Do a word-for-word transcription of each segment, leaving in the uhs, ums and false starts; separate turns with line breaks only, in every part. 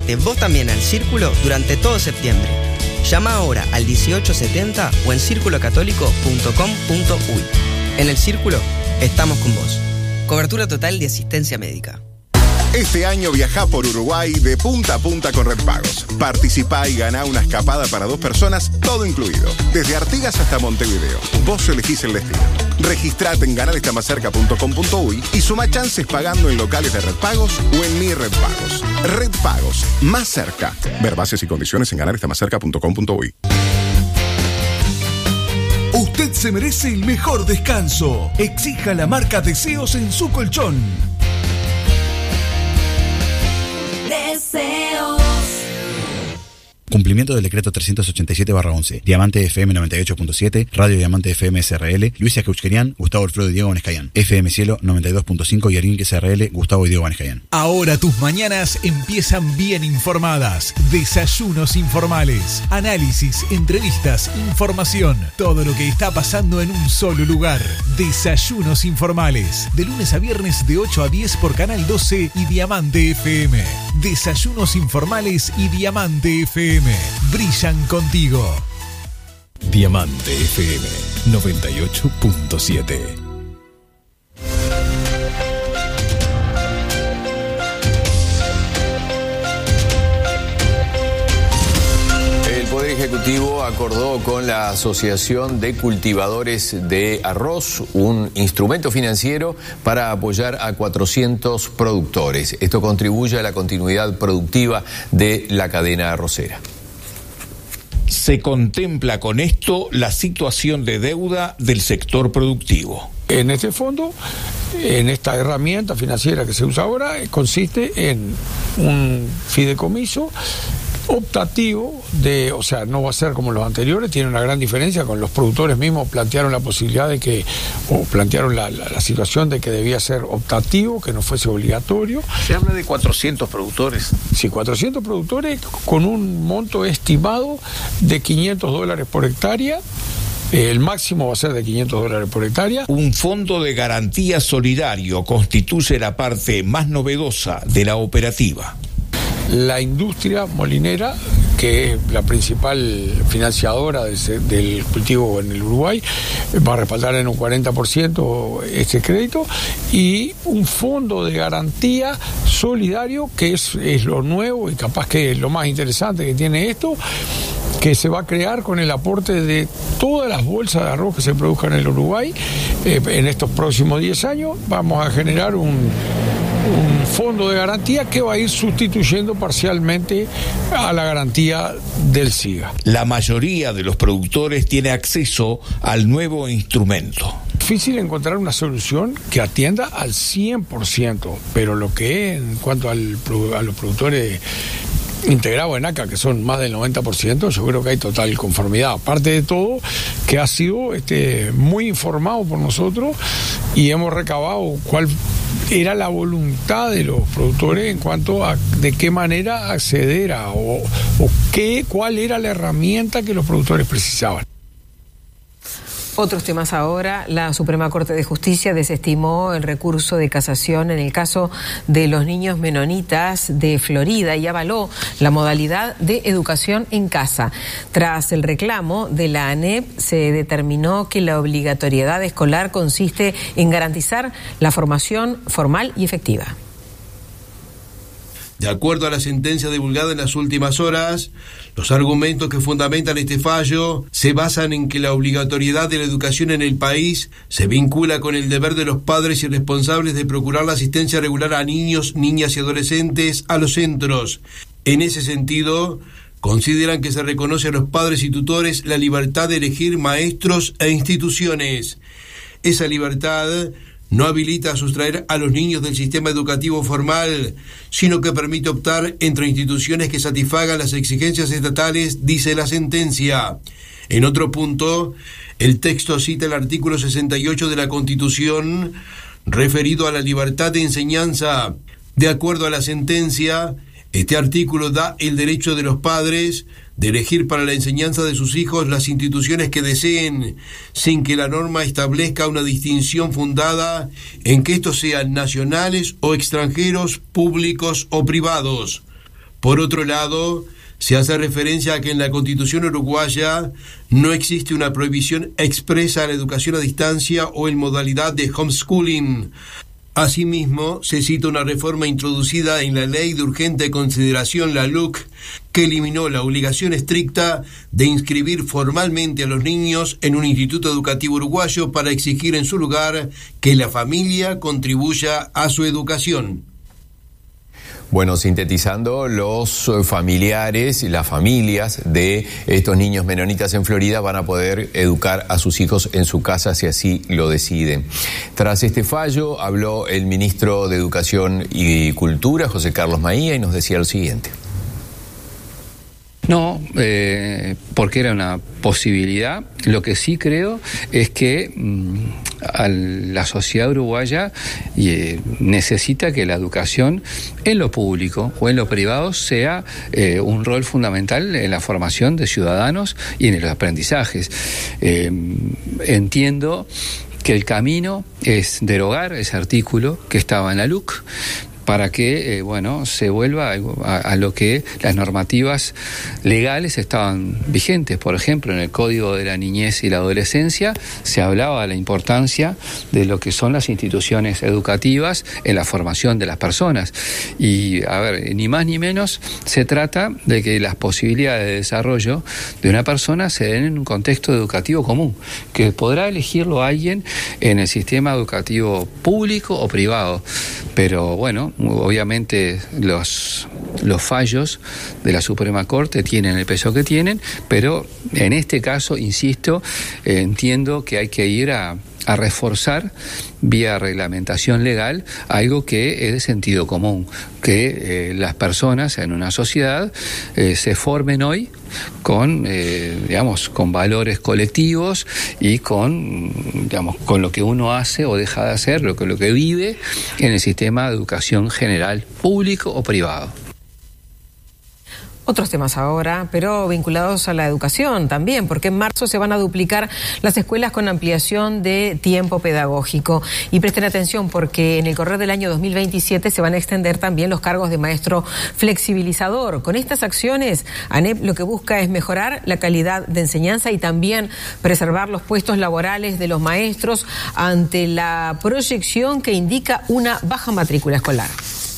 sumate vos también al Círculo durante todo septiembre. Llama ahora al dieciocho setenta o en círculo católico punto com punto uy. En el Círculo estamos con vos. Cobertura total de asistencia médica.
Este año viajá por Uruguay de punta a punta con Red Pagos. Participá y ganá una escapada para dos personas, todo incluido. Desde Artigas hasta Montevideo. Vos elegís el destino. Registrate en ganar está más cerca punto com punto uy y suma chances pagando en locales de Red Pagos o en Mi Red Pagos. Red Pagos, más cerca. Ver bases y condiciones en ganar está más cerca punto com punto uy.
Usted se merece el mejor descanso. Exija la marca Deseos en su colchón.
Deseos.
Cumplimiento del decreto trescientos ochenta y siete barra once. Diamante F M noventa y ocho punto siete, Radio Diamante F M S R L, Luisa Keuchkerian, Gustavo Alfredo y Diego Vanescayan. F M Cielo noventa y dos punto cinco y Arinque S R L, Gustavo y Diego Vanescayan.
Ahora tus mañanas empiezan bien informadas. Desayunos informales, análisis, entrevistas, información. Todo lo que está pasando en un solo lugar. Desayunos informales. De lunes a viernes de ocho a diez por Canal doce y Diamante F M. Desayunos informales y Diamante F M. Brillan contigo.
Diamante F M noventa y ocho punto siete.
El Poder Ejecutivo acordó con la Asociación de Cultivadores de Arroz un instrumento financiero para apoyar a cuatrocientos productores. Esto contribuye a la continuidad productiva de la cadena arrocera.
Se contempla con esto la situación de deuda del sector productivo.
En este fondo, en esta herramienta financiera que se usa ahora, consiste en un fideicomiso optativo de, o sea, no va a ser como los anteriores, tiene una gran diferencia. Con los productores mismos plantearon la posibilidad de que, o plantearon la, la, la situación de que debía ser optativo, que no fuese obligatorio.
Se habla de cuatrocientos productores.
Sí, cuatrocientos productores con un monto estimado de quinientos dólares por hectárea. El máximo va a ser de quinientos dólares por hectárea.
Un fondo de garantía solidario constituye la parte más novedosa de la operativa.
La industria molinera, que es la principal financiadora de ese, del cultivo en el Uruguay, va a respaldar en un cuarenta por ciento este crédito, y un fondo de garantía solidario, que es, es lo nuevo y capaz que es lo más interesante que tiene esto, que se va a crear con el aporte de todas las bolsas de arroz que se produzcan en el Uruguay. Eh, en estos próximos diez años vamos a generar un... un fondo de garantía que va a ir sustituyendo parcialmente a la garantía del SIGA.
La mayoría de los productores tiene acceso al nuevo instrumento.
Difícil encontrar una solución que atienda al cien por ciento, pero lo que es en cuanto al, a los productores integrados en A C A, que son más del noventa por ciento, yo creo que hay total conformidad. Aparte de todo, que ha sido este, muy informado por nosotros y hemos recabado cuál era la voluntad de los productores en cuanto a de qué manera acceder a o, o qué, cuál era la herramienta que los productores precisaban.
Otros temas ahora. La Suprema Corte de Justicia desestimó el recurso de casación en el caso de los niños menonitas de Florida y avaló la modalidad de educación en casa. Tras el reclamo de la ANEP, se determinó que la obligatoriedad escolar consiste en garantizar la formación formal y efectiva.
De acuerdo a la sentencia divulgada en las últimas horas, los argumentos que fundamentan este fallo se basan en que la obligatoriedad de la educación en el país se vincula con el deber de los padres y responsables de procurar la asistencia regular a niños, niñas y adolescentes a los centros. En ese sentido, consideran que se reconoce a los padres y tutores la libertad de elegir maestros e instituciones. Esa libertad no habilita a sustraer a los niños del sistema educativo formal, sino que permite optar entre instituciones que satisfagan las exigencias estatales, dice la sentencia. En otro punto, el texto cita el artículo sesenta y ocho de la Constitución, referido a la libertad de enseñanza. De acuerdo a la sentencia, este artículo da el derecho de los padres de elegir para la enseñanza de sus hijos las instituciones que deseen, sin que la norma establezca una distinción fundada en que estos sean nacionales o extranjeros, públicos o privados. Por otro lado, se hace referencia a que en la Constitución uruguaya no existe una prohibición expresa a la educación a distancia o en modalidad de homeschooling. Asimismo, se cita una reforma introducida en la Ley de Urgente Consideración, la L U C, que eliminó la obligación estricta de inscribir formalmente a los niños en un instituto educativo uruguayo para exigir en su lugar que la familia contribuya a su educación.
Bueno, sintetizando, los familiares y las familias de estos niños menonitas en Florida van a poder educar a sus hijos en su casa si así lo deciden. Tras este fallo, habló el ministro de Educación y Cultura, José Carlos Maía, y nos decía lo siguiente.
No, eh, porque era una posibilidad. Lo que sí creo es que mmm, a la sociedad uruguaya eh, necesita que la educación en lo público o en lo privado sea eh, un rol fundamental en la formación de ciudadanos y en los aprendizajes. Eh, entiendo que el camino es derogar ese artículo que estaba en la L U C, para que, eh, bueno, se vuelva a, a lo que las normativas legales estaban vigentes. Por ejemplo, en el Código de la Niñez y la Adolescencia se hablaba de la importancia de lo que son las instituciones educativas en la formación de las personas. Y, a ver, ni más ni menos se trata de que las posibilidades de desarrollo de una persona se den en un contexto educativo común, que podrá elegirlo alguien en el sistema educativo público o privado. Pero, bueno, obviamente los, los fallos de la Suprema Corte tienen el peso que tienen, pero en este caso, insisto, eh, entiendo que hay que ir a, a reforzar vía reglamentación legal algo que es de sentido común, que eh, las personas en una sociedad eh, se formen hoy con, eh, digamos, con valores colectivos y con, digamos, con lo que uno hace o deja de hacer, lo que, lo que vive en el sistema de educación general, público o privado.
Otros temas ahora, pero vinculados a la educación también, porque en marzo se van a duplicar las escuelas con ampliación de tiempo pedagógico. Y presten atención porque en el correr del año dos mil veintisiete se van a extender también los cargos de maestro flexibilizador. Con estas acciones, ANEP lo que busca es mejorar la calidad de enseñanza y también preservar los puestos laborales de los maestros ante la proyección que indica una baja matrícula escolar.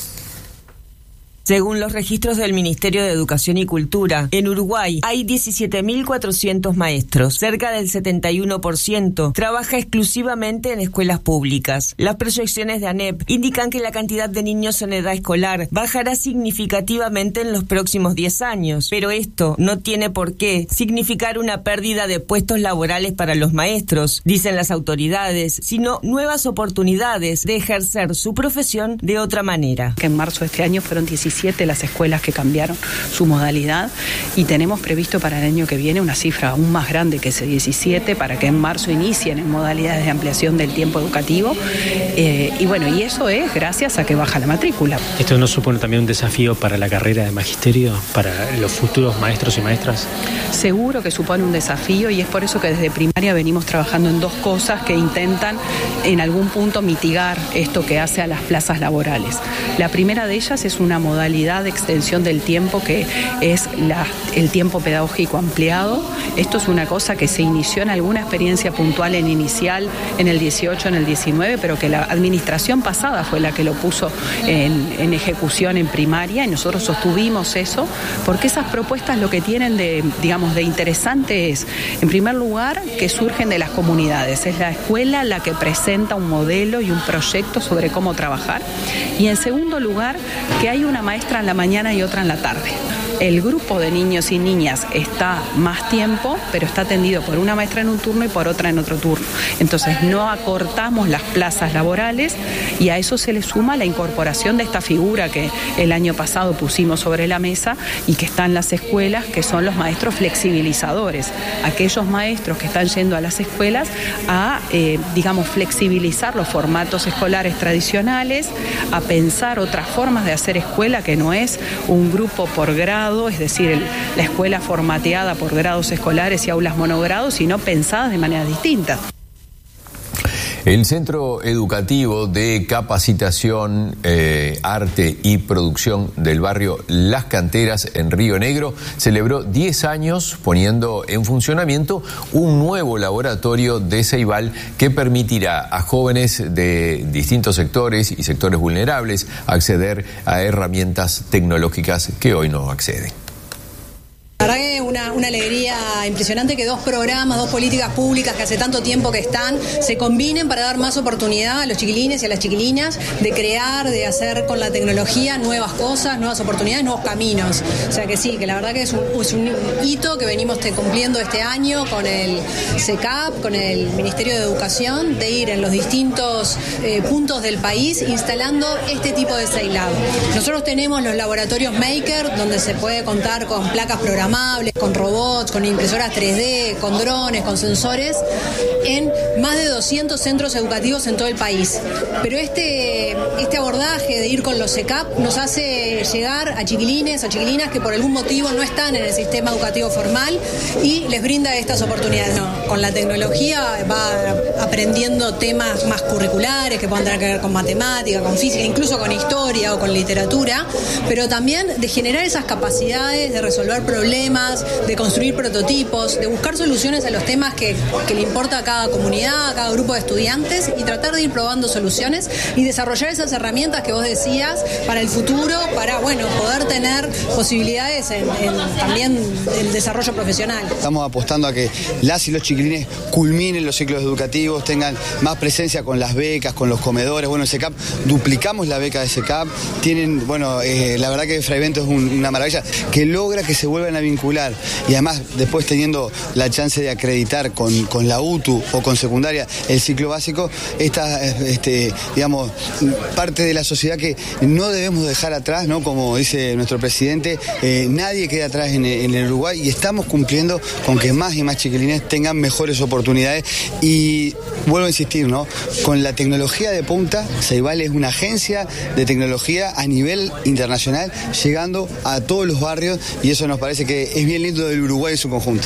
Según los registros del Ministerio de Educación y Cultura, en Uruguay hay diecisiete mil cuatrocientos maestros. Cerca del setenta y uno por ciento trabaja exclusivamente en escuelas públicas. Las proyecciones de ANEP indican que la cantidad de niños en edad escolar bajará significativamente en los próximos diez años, pero esto no tiene por qué significar una pérdida de puestos laborales para los maestros, dicen las autoridades, sino nuevas oportunidades de ejercer su profesión de otra manera.
Que en marzo de este año fueron diecisiete las escuelas que cambiaron su modalidad y tenemos previsto para el año que viene una cifra aún más grande que ese diecisiete para que en marzo inicien en modalidades de ampliación del tiempo educativo eh, y bueno, y eso es gracias a que baja la matrícula.
¿Esto no supone también un desafío para la carrera de magisterio, para los futuros maestros y maestras?
Seguro que supone un desafío y es por eso que desde primaria venimos trabajando en dos cosas que intentan en algún punto mitigar esto que hace a las plazas laborales. La primera de ellas es una modalidad de extensión del tiempo que es la, el tiempo pedagógico ampliado. Esto es una cosa que se inició en alguna experiencia puntual en inicial en el dieciocho, en el diecinueve, pero que la administración pasada fue la que lo puso en, en ejecución en primaria y nosotros sostuvimos eso porque esas propuestas lo que tienen de, digamos, de interesante es, en primer lugar, que surgen de las comunidades. Es la escuela la que presenta un modelo y un proyecto sobre cómo trabajar y en segundo lugar, que hay una maestra en la mañana y otra en la tarde. El grupo de niños y niñas está más tiempo, pero está atendido por una maestra en un turno y por otra en otro turno. Entonces no acortamos las plazas laborales y a eso se le suma la incorporación de esta figura que el año pasado pusimos sobre la mesa y que está en las escuelas, que son los maestros flexibilizadores. Aquellos maestros que están yendo a las escuelas a, eh, digamos, flexibilizar los formatos escolares tradicionales, a pensar otras formas de hacer escuela que no es un grupo por grado, es decir, el, la escuela formateada por grados escolares y aulas monogrado, sino pensadas de manera distinta.
El Centro Educativo de Capacitación, eh, Arte y Producción del barrio Las Canteras en Río Negro celebró diez años poniendo en funcionamiento un nuevo laboratorio de Ceibal que permitirá a jóvenes de distintos sectores y sectores vulnerables acceder a herramientas tecnológicas que hoy no acceden.
La verdad que una, una alegría impresionante que dos programas, dos políticas públicas que hace tanto tiempo que están, se combinen para dar más oportunidad a los chiquilines y a las chiquilinas de crear, de hacer con la tecnología nuevas cosas, nuevas oportunidades, nuevos caminos. O sea que sí, que la verdad que es un, es un hito que venimos te, cumpliendo este año con el C E C A P, con el Ministerio de Educación, de ir en los distintos eh, puntos del país instalando este tipo de Ceilab. Nosotros tenemos los laboratorios Maker, donde se puede contar con placas programables, con robots, con impresoras tres D, con drones, con sensores, en más de doscientos centros educativos en todo el país. Pero este, este abordaje de ir con los C E C A P nos hace llegar a chiquilines o chiquilinas que por algún motivo no están en el sistema educativo formal y les brinda estas oportunidades. No, con la tecnología va aprendiendo temas más curriculares que puedan tener que ver con matemática, con física, incluso con historia o con literatura, pero también de generar esas capacidades de resolver problemas, de construir prototipos, de buscar soluciones a los temas que, que le importa a cada comunidad, a cada grupo de estudiantes y tratar de ir probando soluciones y desarrollar esas herramientas que vos decías para el futuro, para bueno poder tener posibilidades en, en también el desarrollo profesional.
Estamos apostando a que las y los chiquilines culminen los ciclos educativos, tengan más presencia con las becas, con los comedores. Bueno, en C E C A P duplicamos la beca de C E C A P, tienen, bueno, eh, la verdad que Fray Bento es un, una maravilla, que logra que se vuelvan a vincular y además después teniendo la chance de acreditar con, con la U T U o con secundaria el ciclo básico, esta este, digamos, parte de la sociedad que no debemos dejar atrás, ¿no? Como dice nuestro presidente, eh, nadie queda atrás en, en el Uruguay y estamos cumpliendo con que más y más chiquilines tengan mejores oportunidades y vuelvo a insistir, ¿no? Con la tecnología de punta, Ceibal es una agencia de tecnología a nivel internacional llegando a todos los barrios y eso nos parece que es bien lindo del Uruguay en su conjunto.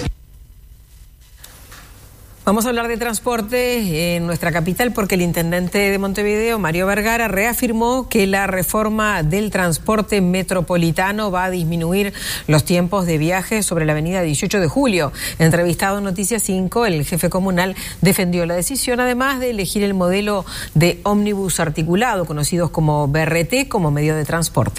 Vamos a hablar de transporte en nuestra capital porque el intendente de Montevideo, Mario Vergara, reafirmó que la reforma del transporte metropolitano va a disminuir los tiempos de viaje sobre la avenida dieciocho de julio. Entrevistado en Noticias cinco, el jefe comunal defendió la decisión, además de elegir el modelo de ómnibus articulado, conocidos como B R T, como medio de transporte.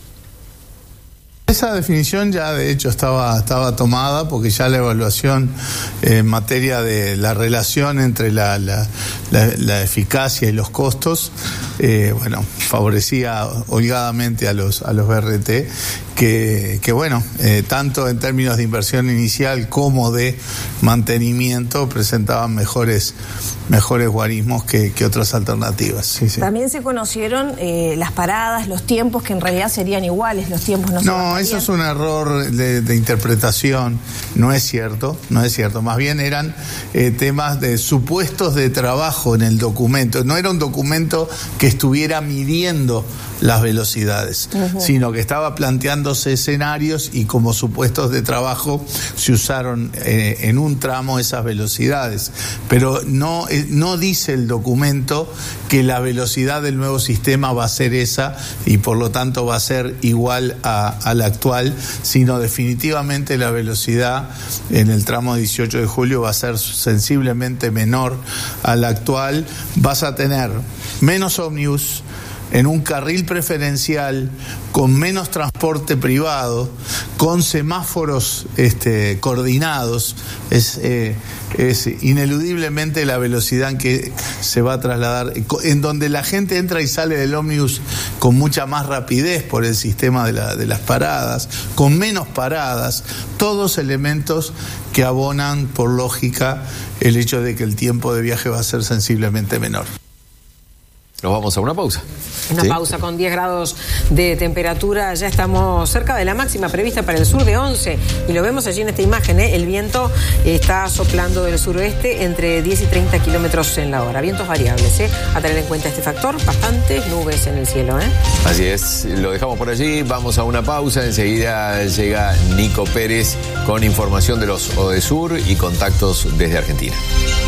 Esa definición ya de hecho estaba, estaba tomada porque ya la evaluación en materia de la relación entre la, la, la, la eficacia y los costos, eh, bueno, favorecía holgadamente a los, a los B R T, que, que bueno, eh, tanto en términos de inversión inicial como de mantenimiento presentaban mejores, mejores guarismos que, que otras alternativas. Sí, sí.
También se conocieron eh, las paradas, los tiempos que en realidad serían iguales, los tiempos no se
No, eso es un error de, de interpretación, no es cierto, no es cierto, más bien eran eh, temas de supuestos de trabajo en el documento, no era un documento que estuviera midiendo las velocidades, uh-huh. sino que estaba planteándose escenarios y como supuestos de trabajo se usaron eh, en un tramo esas velocidades, pero no, eh, no dice el documento que la velocidad del nuevo sistema va a ser esa y por lo tanto va a ser igual a, a la actual, sino definitivamente la velocidad en el tramo dieciocho de julio va a ser sensiblemente menor a la actual. Vas a tener menos ómnibus en un carril preferencial, con menos transporte privado, con semáforos este, coordinados, es, eh, es ineludiblemente la velocidad en que se va a trasladar, en donde la gente entra y sale del ómnibus con mucha más rapidez por el sistema de, la, de las paradas, con menos paradas, todos elementos que abonan por lógica el hecho de que el tiempo de viaje va a ser sensiblemente menor.
Nos vamos a una pausa.
Una
¿Sí?
pausa con diez grados de temperatura. Ya estamos cerca de la máxima prevista para el sur de once. Y lo vemos allí en esta imagen, ¿eh? El viento está soplando del suroeste entre diez y treinta kilómetros en la hora. Vientos variables, ¿eh? A tener en cuenta este factor. Bastantes nubes en el cielo, ¿eh?
Así es. Lo dejamos por allí. Vamos a una pausa. Enseguida llega Nico Pérez con información de los ODESUR y contactos desde Argentina.